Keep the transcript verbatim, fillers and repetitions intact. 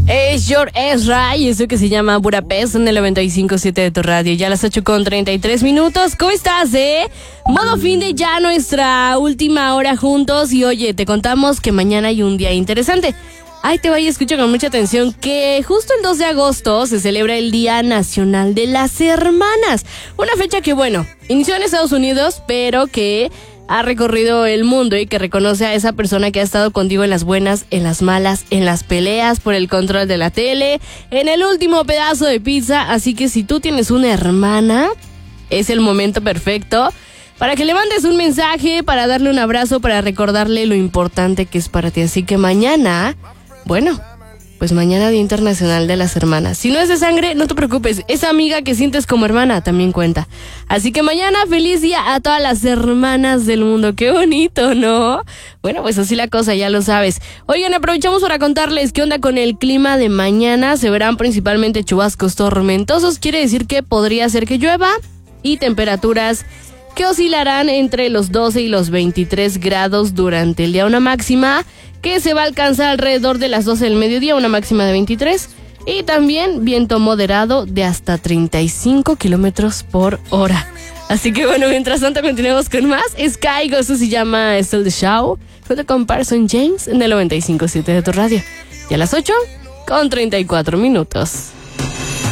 Es George Ezra y eso que se llama Budapest en el noventa y cinco punto siete de tu radio. Ya a las ocho con treinta y tres minutos. ¿Cómo estás, eh? Modo fin de ya nuestra última hora juntos. Y oye, te contamos que mañana hay un día interesante. Ay, te vaya, escucha con mucha atención que justo el dos de agosto se celebra el Día Nacional de las Hermanas. Una fecha que, bueno, inició en Estados Unidos, pero que ha recorrido el mundo y que reconoce a esa persona que ha estado contigo en las buenas, en las malas, en las peleas, por el control de la tele, en el último pedazo de pizza. Así que si tú tienes una hermana, es el momento perfecto para que le mandes un mensaje, para darle un abrazo, para recordarle lo importante que es para ti. Así que mañana, bueno, pues mañana Día Internacional de las Hermanas. Si no es de sangre, no te preocupes, esa amiga que sientes como hermana también cuenta. Así que mañana, feliz día a todas las hermanas del mundo. Qué bonito, ¿no? Bueno, pues así la cosa, ya lo sabes. Oigan, aprovechamos para contarles qué onda con el clima de mañana. Se verán principalmente chubascos tormentosos. Quiere decir que podría ser que llueva y temperaturas que oscilarán entre los doce y los veintitrés grados durante el día. Una máxima que se va a alcanzar alrededor de las doce del mediodía, una máxima de veintitrés. Y también viento moderado de hasta treinta y cinco kilómetros por hora. Así que bueno, mientras tanto continuemos con más. Sky, eso se llama Still the Show, junto con Parson James en el noventa y cinco punto siete de tu radio. Y a las ocho con treinta y cuatro minutos.